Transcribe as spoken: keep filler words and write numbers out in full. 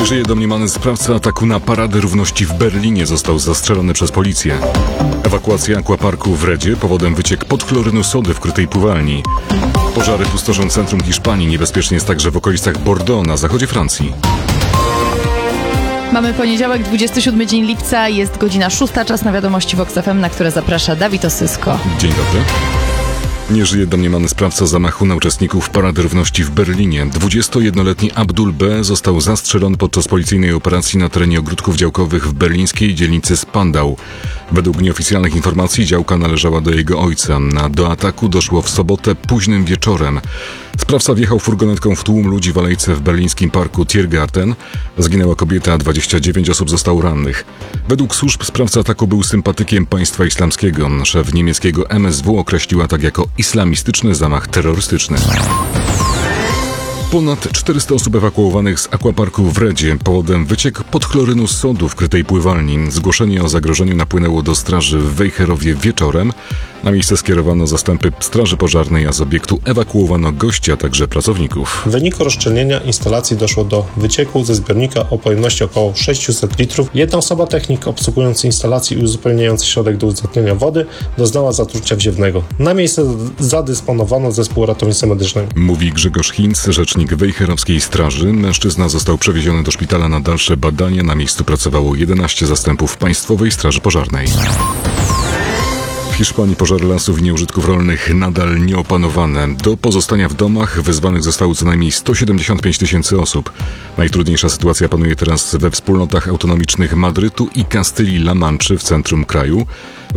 Żyje domniemany sprawca ataku na Paradę Równości w Berlinie został zastrzelony przez policję. Ewakuacja aquaparku w Redzie powodem wyciek podchlorynu sody w krytej pływalni. Pożary pustoszą centrum Hiszpanii, niebezpiecznie jest także w okolicach Bordeaux na zachodzie Francji. Mamy poniedziałek, dwudziesty siódmy dzień lipca, jest godzina szósta, czas na wiadomości Vox F M, na które zaprasza Dawid Osysko. Dzień dobry. Nie żyje domniemany sprawca zamachu na uczestników Parady Równości w Berlinie. dwudziestojednoletni Abdul B. został zastrzelony podczas policyjnej operacji na terenie ogródków działkowych w berlińskiej dzielnicy Spandau. Według nieoficjalnych informacji działka należała do jego ojca. Na do ataku doszło w sobotę późnym wieczorem. Sprawca wjechał furgonetką w tłum ludzi w alejce w berlińskim parku Tiergarten. Zginęła kobieta, a dwadzieścia dziewięć osób zostało rannych. Według służb sprawca ataku był sympatykiem państwa islamskiego. Szef niemieckiego M S W określił atak jako islamistyczny zamach terrorystyczny. Ponad czterysta osób ewakuowanych z aquaparku w Redzie powodem wyciek podchlorynu sodu w krytej pływalni. Zgłoszenie o zagrożeniu napłynęło do straży w Wejherowie wieczorem. Na miejsce skierowano zastępy straży pożarnej, a z obiektu ewakuowano gości, a także pracowników. W wyniku rozszczelnienia instalacji doszło do wycieku ze zbiornika o pojemności około sześćset litrów. Jedna osoba, technik obsługujący instalację i uzupełniający środek do uzdatniania wody, doznała zatrucia wziewnego. Na miejsce zadysponowano zespół ratownictwa medycznego. Mówi Grzegorz Hinz, rzecznik Wejherowskiej Straży. Mężczyzna został przewieziony do szpitala na dalsze badania. Na miejscu pracowało jedenaście zastępów Państwowej Straży Pożarnej. W Hiszpanii pożary lasów i nieużytków rolnych nadal nieopanowane. Do pozostania w domach wezwanych zostało co najmniej sto siedemdziesiąt pięć tysięcy osób. Najtrudniejsza sytuacja panuje teraz we wspólnotach autonomicznych Madrytu i Kastylii-La Manczy w centrum kraju.